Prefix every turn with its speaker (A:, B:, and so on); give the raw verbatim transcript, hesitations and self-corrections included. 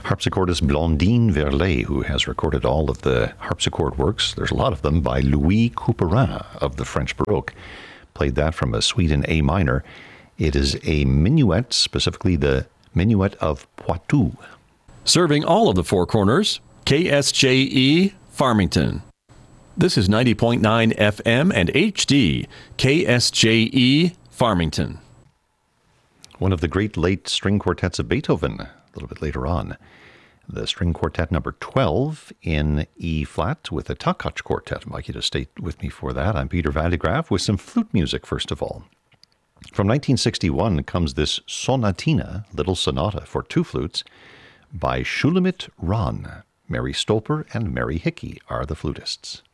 A: harpsichordist Blandine Verlet, who has recorded all of the harpsichord works. There's a lot of them by Louis Couperin of the French Baroque. Played that from a suite in A minor. It is a minuet, specifically the Minuet of Poitou.
B: Serving all of the Four Corners, K S J E, Farmington. This is ninety point nine F M and H D, K S J E, Farmington.
A: One of the great late string quartets of Beethoven, a little bit later on. The string quartet number twelve in E flat with a Takacs quartet. I'd like you to stay with me for that. I'm Peter Van de Graaf with some flute music, first of all. From nineteen sixty-one comes this Sonatina, Little Sonata for two flutes, by Shulamit Ron. Mary Stolper and Mary Hickey are the flutists.